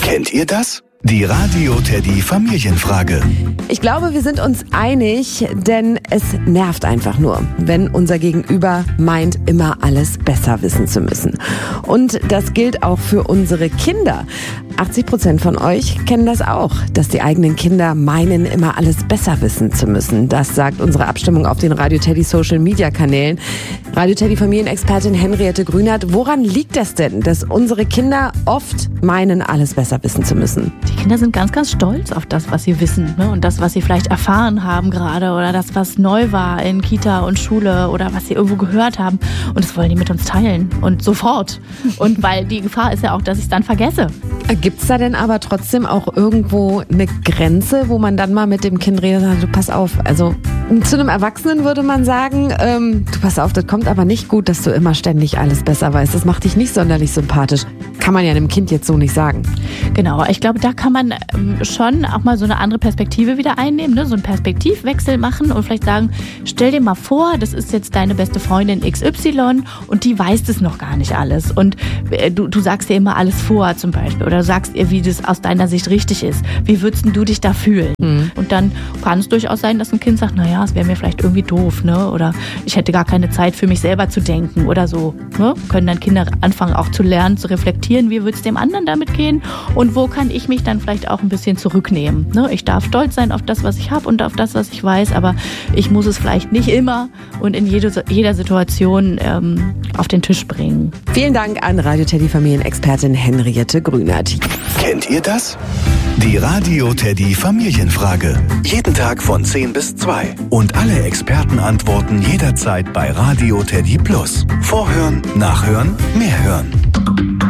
Kennt ihr das? Die Radio Teddy Familienfrage. Ich glaube, wir sind uns einig, denn es nervt einfach nur, wenn unser Gegenüber meint, immer alles besser wissen zu müssen. Und das gilt auch für unsere Kinder. 80% von euch kennen das auch, dass die eigenen Kinder meinen, immer alles besser wissen zu müssen. Das sagt unsere Abstimmung auf den Radio Teddy Social Media Kanälen. Radio Teddy Familienexpertin Henriette Grünert, woran liegt das denn, dass unsere Kinder oft meinen, alles besser wissen zu müssen? Die Kinder sind ganz, ganz stolz auf das, was sie wissen, ne? Und das, was sie vielleicht erfahren haben gerade oder das, was neu war in Kita und Schule oder was sie irgendwo gehört haben. Und das wollen die mit uns teilen und sofort. Und weil die Gefahr ist ja auch, dass ich es dann vergesse. Gibt's da denn aber trotzdem auch irgendwo eine Grenze, wo man dann mal mit dem Kind redet und sagt, du pass auf, also zu einem Erwachsenen würde man sagen, du pass auf, das kommt aber nicht gut, dass du immer ständig alles besser weißt. Das macht dich nicht sonderlich sympathisch. Kann man ja einem Kind jetzt so nicht sagen. Genau, ich glaube, da kann man schon auch mal so eine andere Perspektive wieder einnehmen, ne? So einen Perspektivwechsel machen und vielleicht sagen, stell dir mal vor, das ist jetzt deine beste Freundin XY und die weiß das noch gar nicht alles. Und du sagst ihr immer alles vor zum Beispiel oder du sagst ihr, wie das aus deiner Sicht richtig ist. Wie würdest du dich da fühlen? Und dann kann es durchaus sein, dass ein Kind sagt, naja, es wäre mir vielleicht irgendwie doof, ne? Oder ich hätte gar keine Zeit für mich selber zu denken oder so. Ne? Können dann Kinder anfangen auch zu lernen, zu reflektieren, wie würde es dem anderen damit gehen und wo kann ich mich dann vielleicht auch ein bisschen zurücknehmen. Ne? Ich darf stolz sein auf das, was ich habe und auf das, was ich weiß, aber ich muss es vielleicht nicht immer und in jeder Situation auf den Tisch bringen. Vielen Dank an Radio Teddy Familienexpertin Henriette Grünert. Kennt ihr das? Die Radio Teddy Familienfrage. Jeden Tag von 10 bis 2. Und alle Experten antworten jederzeit bei Radio Teddy Plus. Vorhören, nachhören, mehr hören.